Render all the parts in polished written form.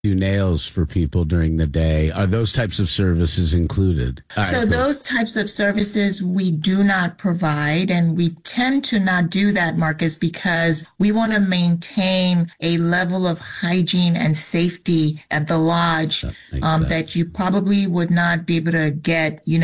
do nails for people during the day. Are those types of services included? So those types of services we do not provide, and we tend to not do that, Marcus, because we want to maintain a level of hygiene and safety at the lodge that you probably would not be able to get, in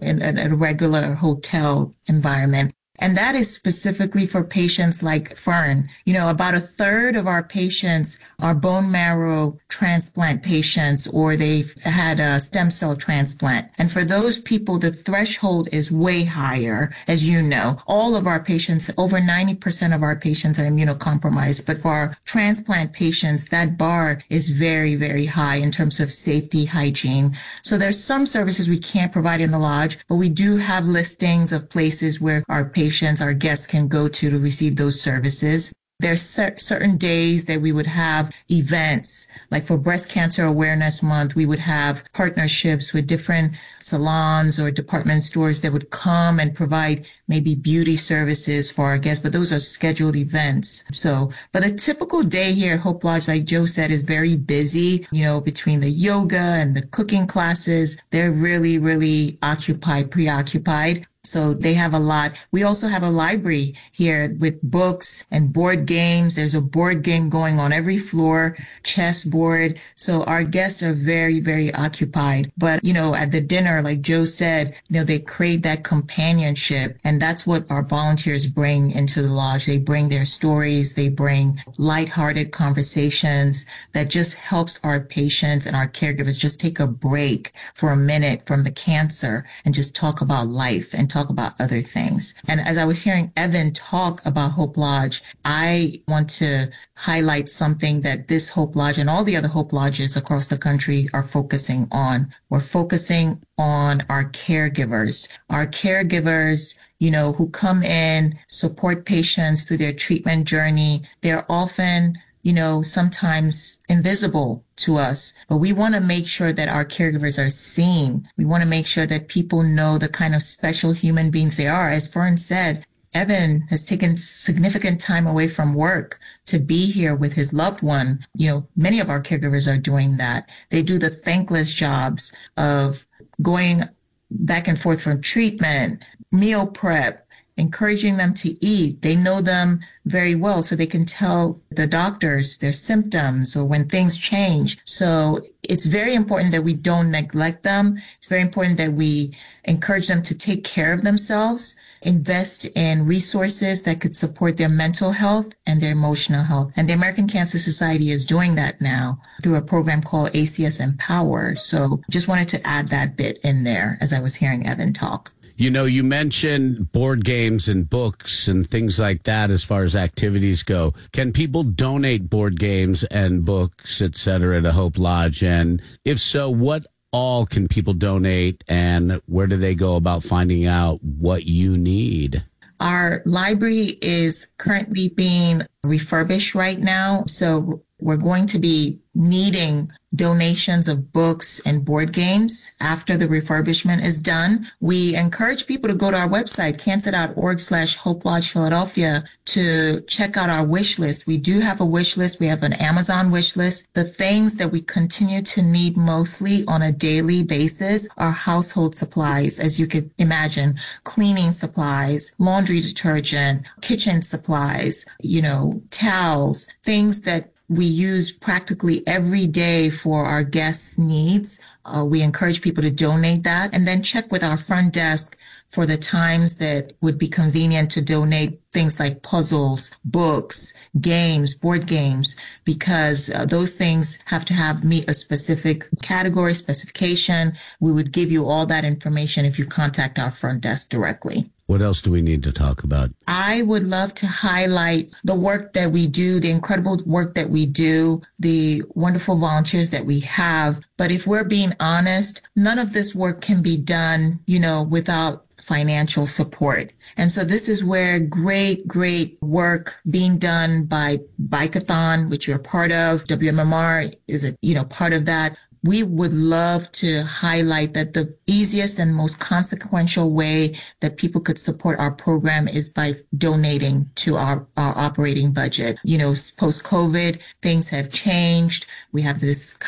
a regular hotel environment. And that is specifically for patients like Fern. About a third of our patients are bone marrow transplant patients, or they've had a stem cell transplant. And for those people, the threshold is way higher. As you know, all of our patients, over 90% of our patients are immunocompromised. But for our transplant patients, that bar is very, very high in terms of safety, hygiene. So there's some services we can't provide in the lodge, but we do have listings of places where our guests can go to receive those services. There's certain days that we would have events, like for Breast Cancer Awareness Month, we would have partnerships with different salons or department stores that would come and provide maybe beauty services for our guests, but those are scheduled events. But a typical day here at Hope Lodge, like Joe said, is very busy, between the yoga and the cooking classes. They're really, really preoccupied. So they have a lot. We also have a library here with books and board games. There's a board game going on every floor, chessboard. So our guests are very, very occupied. But, at the dinner, like Joe said, they crave that companionship. And that's what our volunteers bring into the lodge. They bring their stories. They bring lighthearted conversations that just helps our patients and our caregivers just take a break for a minute from the cancer and just talk about life and talk about other things. And as I was hearing Evan talk about Hope Lodge, I want to highlight something that this Hope Lodge and all the other Hope Lodges across the country are focusing on. We're focusing on our caregivers. Our caregivers, who come in, support patients through their treatment journey. They're often sometimes invisible to us, but we want to make sure that our caregivers are seen. We want to make sure that people know the kind of special human beings they are. As Fern said, Evan has taken significant time away from work to be here with his loved one. Many of our caregivers are doing that. They do the thankless jobs of going back and forth from treatment, meal prep, encouraging them to eat. They know them very well, so they can tell the doctors their symptoms or when things change. So it's very important that we don't neglect them. It's very important that we encourage them to take care of themselves, invest in resources that could support their mental health and their emotional health. And the American Cancer Society is doing that now through a program called ACS Empower. So just wanted to add that bit in there as I was hearing Evan talk. You mentioned board games and books and things like that as far as activities go. Can people donate board games and books, et cetera, to Hope Lodge? And if so, what all can people donate, and where do they go about finding out what you need? Our library is currently being refurbished right now. So we're going to be needing donations of books and board games after the refurbishment is done. We encourage people to go to our website, cancer.org/Hope Lodge Philadelphia, to check out our wish list. We do have a wish list. We have an Amazon wish list. The things that we continue to need mostly on a daily basis are household supplies, as you could imagine, cleaning supplies, laundry detergent, kitchen supplies, towels, things that we use practically every day for our guests' needs. We encourage people to donate that, and then check with our front desk for the times that would be convenient to donate things like puzzles, books, games, board games, because those things have to meet a specific category, specification. We would give you all that information if you contact our front desk directly. What else do we need to talk about? I would love to highlight the work that we do, the incredible work that we do, the wonderful volunteers that we have. But if we're being honest, none of this work can be done, without financial support. And so this is where great work being done by Bikeathon, which you're part of. WMMR is part of that. we would love to highlight that the easiest and most consequential way that people could support our program is by donating to our operating budget. Post-COVID, things have changed. We have this